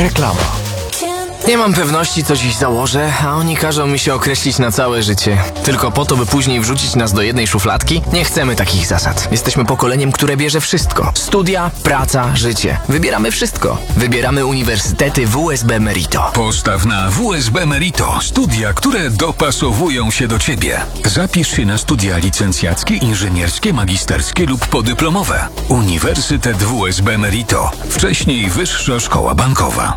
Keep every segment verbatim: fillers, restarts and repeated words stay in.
Reklama. Nie mam pewności, co dziś założę, a oni każą mi się określić na całe życie. Tylko po to, by później wrzucić nas do jednej szufladki? Nie chcemy takich zasad. Jesteśmy pokoleniem, które bierze wszystko. Studia, praca, życie. Wybieramy wszystko. Wybieramy uniwersytety W S B Merito. Postaw na W S B Merito studia, które dopasowują się do Ciebie. Zapisz się na studia licencjackie, inżynierskie, magisterskie lub podyplomowe. Uniwersytet W S B Merito. Wcześniej Wyższa Szkoła Bankowa.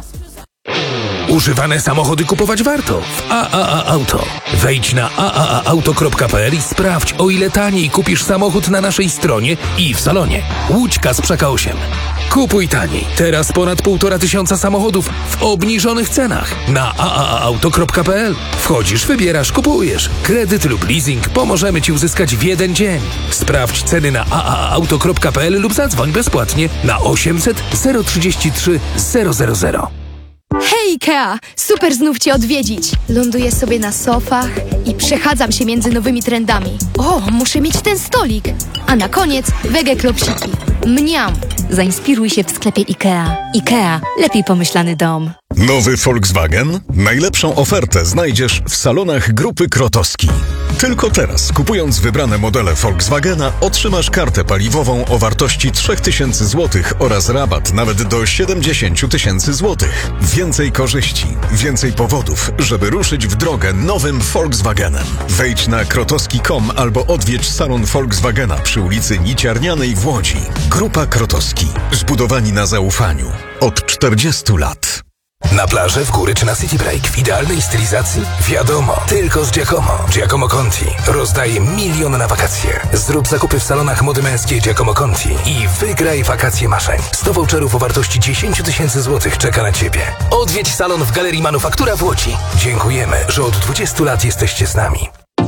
Używane samochody kupować warto w A A A Auto. Wejdź na a a a auto kropka p l i sprawdź, o ile taniej kupisz samochód na naszej stronie i w salonie. Łódź Kasprzyka osiem. Kupuj taniej. Teraz ponad półtora tysiąca samochodów w obniżonych cenach na a a a auto kropka p l. Wchodzisz, wybierasz, kupujesz. Kredyt lub leasing pomożemy Ci uzyskać w jeden dzień. Sprawdź ceny na a a a auto kropka p l lub zadzwoń bezpłatnie na osiemset zero trzydzieści trzy zero zero zero. Hej Ikea! Super znów Cię odwiedzić! Ląduję sobie na sofach i przechadzam się między nowymi trendami. O, muszę mieć ten stolik! A na koniec wege klopsiki. Mniam! Zainspiruj się w sklepie Ikea. Ikea. Lepiej pomyślany dom. Nowy Volkswagen? Najlepszą ofertę znajdziesz w salonach Grupy Krotowski. Tylko teraz, kupując wybrane modele Volkswagena, otrzymasz kartę paliwową o wartości trzy tysiące złotych oraz rabat nawet do siedemdziesiąt tysięcy złotych. Więcej korzyści, więcej powodów, żeby ruszyć w drogę nowym Volkswagenem. Wejdź na krotowski kropka com albo odwiedź salon Volkswagena przy ulicy Niciarnianej w Łodzi. Grupa Krotowski. Zbudowani na zaufaniu. Od czterdziestu lat. Na plażę, w góry czy na City Break w idealnej stylizacji? Wiadomo, tylko z Giacomo. Giacomo Conti rozdaje milion na wakacje. Zrób zakupy w salonach mody męskiej Giacomo Conti i wygraj wakacje marzeń. sto voucherów o wartości dziesięć tysięcy złotych czeka na Ciebie. Odwiedź salon w Galerii Manufaktura w Łodzi. Dziękujemy, że od dwudziestu lat jesteście z nami.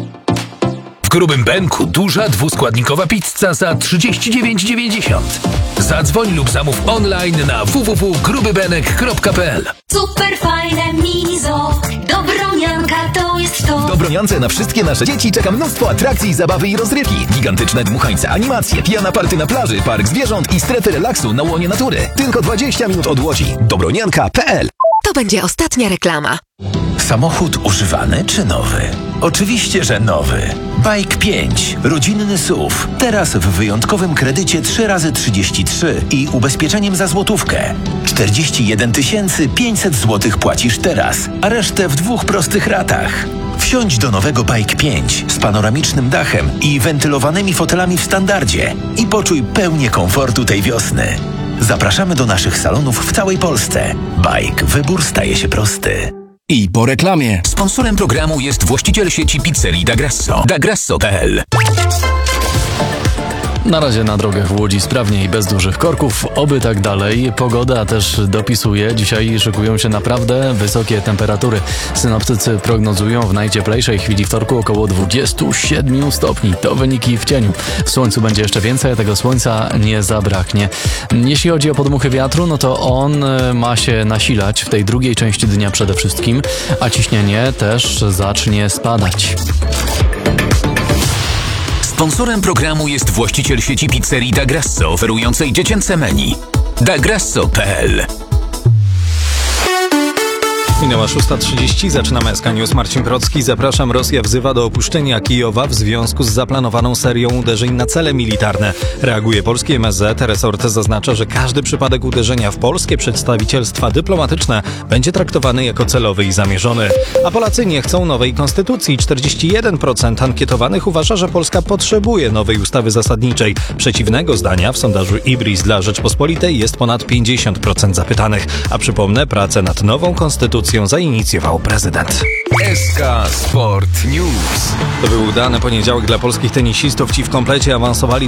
W Grubym Benku duża dwuskładnikowa pizza za trzydzieści dziewięć dziewięćdziesiąt. Zadzwoń lub zamów online na w w w kropka gruby benek kropka p l. Super fajne mizo, Dobronianka to jest to. W Dobroniance na wszystkie nasze dzieci czeka mnóstwo atrakcji, zabawy i rozrywki. Gigantyczne dmuchańce, animacje, pijana party na plaży, park zwierząt i strefy relaksu na łonie natury. Tylko dwadzieścia minut od Łodzi. Dobronianka kropka p l. To będzie ostatnia reklama. Samochód używany czy nowy? Oczywiście, że nowy. Bike pięć. Rodzinny S U V. Teraz w wyjątkowym kredycie trzy razy trzydzieści trzy i ubezpieczeniem za złotówkę. czterdzieści jeden tysięcy pięćset złotych płacisz teraz, a resztę w dwóch prostych ratach. Wsiądź do nowego Bike pięć z panoramicznym dachem i wentylowanymi fotelami w standardzie i poczuj pełnię komfortu tej wiosny. Zapraszamy do naszych salonów w całej Polsce. Bike. Wybór staje się prosty. I po reklamie. Sponsorem programu jest właściciel sieci pizzerii Da Grasso. da grasso kropka p l. Na razie na drogach w Łodzi sprawnie i bez dużych korków, oby tak dalej. Pogoda też dopisuje. Dzisiaj szykują się naprawdę wysokie temperatury. Synoptycy prognozują w najcieplejszej chwili wtorku około dwudziestu siedmiu stopni. To wyniki w cieniu. W słońcu będzie jeszcze więcej, a tego słońca nie zabraknie. Jeśli chodzi o podmuchy wiatru, no to on ma się nasilać w tej drugiej części dnia przede wszystkim, a ciśnienie też zacznie spadać. Sponsorem programu jest właściciel sieci pizzerii Da Grasso, oferującej dziecięce menu. da grasso kropka p l. Minęła szósta trzydzieści, zaczynamy S K News. Marcin Procki. Zapraszam. Rosja wzywa do opuszczenia Kijowa w związku z zaplanowaną serią uderzeń na cele militarne. Reaguje polski M S Z. Resort zaznacza, że każdy przypadek uderzenia w polskie przedstawicielstwa dyplomatyczne będzie traktowany jako celowy i zamierzony. A Polacy nie chcą nowej konstytucji. czterdzieści jeden procent ankietowanych uważa, że Polska potrzebuje nowej ustawy zasadniczej. Przeciwnego zdania w sondażu Ibris dla Rzeczpospolitej jest ponad pięćdziesiąt procent zapytanych. A przypomnę, pracę nad nową konstytucją zainicjował prezydent. S K Sport News. To był udany poniedziałek dla polskich tenisistów. Ci w komplecie awansowali